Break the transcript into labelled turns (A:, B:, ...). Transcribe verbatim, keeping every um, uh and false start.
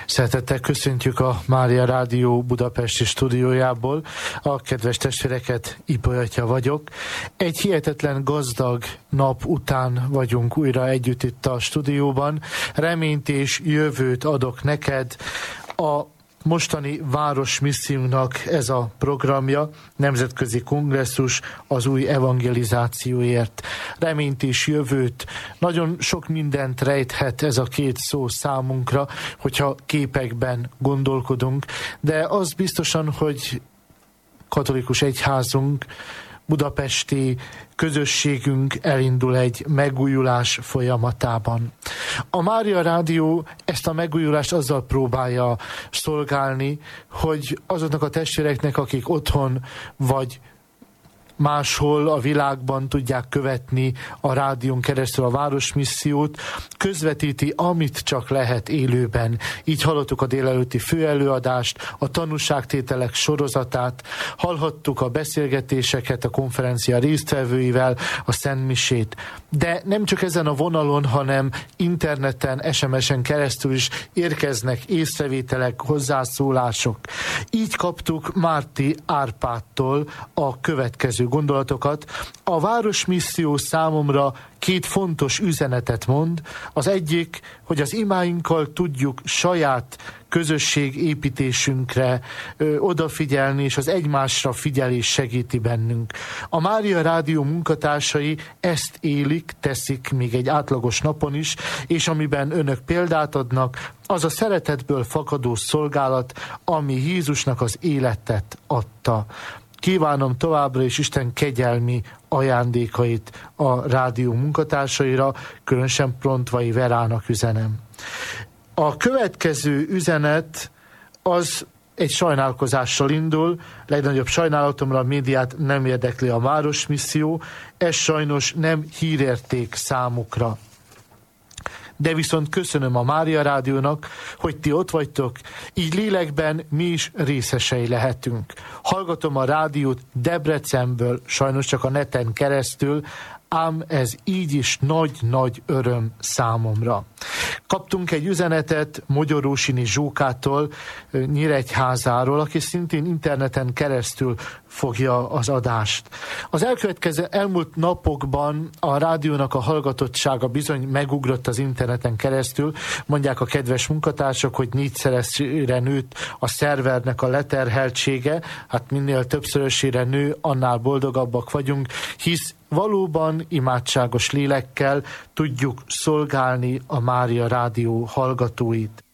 A: Szeretettel köszöntjük a Mária Rádió budapesti stúdiójából. A kedves testvéreket, Ipolyatya vagyok. Egy hihetetlen gazdag nap után vagyunk újra együtt itt a stúdióban. Reményt és jövőt adok neked. A mostani városmissziónak ez a programja, nemzetközi kongresszus az új evangelizációért. Reményt és jövőt, nagyon sok mindent rejthet ez a két szó számunkra, hogyha képekben gondolkodunk, de az biztosan, hogy katolikus egyházunk, budapesti közösségünk elindul egy megújulás folyamatában. A Mária Rádió ezt a megújulást azzal próbálja szolgálni, hogy azoknak a testvéreknek, akik otthon vagy máshol a világban tudják követni a rádión keresztül a városmissziót, közvetíti, amit csak lehet élőben. Így hallottuk a délelőtti főelőadást, a tanúságtételek sorozatát, hallhattuk a beszélgetéseket a konferencia résztvevőivel, a szentmisét. De nem csak ezen a vonalon, hanem interneten, es em es-en keresztül is érkeznek észrevételek, hozzászólások. Így kaptuk Márti Árpádtól a következő gondolatokat. A városmisszió számomra két fontos üzenetet mond. Az egyik, hogy az imáinkkal tudjuk saját közösségépítésünkre ö, odafigyelni, és az egymásra figyelés segíti bennünk. A Mária Rádió munkatársai ezt élik, teszik még egy átlagos napon is, és amiben önök példát adnak, az a szeretetből fakadó szolgálat, ami Jézusnak az életet adta. Kívánom továbbra is Isten kegyelmi ajándékait a rádió munkatársaira, különösen Prontvai Verának üzenem. A következő üzenet az egy sajnálkozással indul. Legnagyobb sajnálatomra a médiát nem érdekli a városmisszió, ez sajnos nem hírérték számukra. De viszont köszönöm a Mária Rádiónak, hogy ti ott vagytok, így lélekben mi is részesei lehetünk. Hallgatom a rádiót Debrecenből, sajnos csak a neten keresztül, ám ez így is nagy-nagy öröm számomra. Kaptunk egy üzenetet Mogyorósini Zsókától, Nyíregyházáról, aki szintén interneten keresztül fogja az adást. Az elkövetkező elmúlt napokban a rádiónak a hallgatottsága bizony megugrott az interneten keresztül. Mondják a kedves munkatársak, hogy négyszeresére nőtt a szervernek a leterheltsége, hát minél többszörösére nő, annál boldogabbak vagyunk, hisz valóban imádságos lélekkel tudjuk szolgálni a Mária Rádió hallgatóit.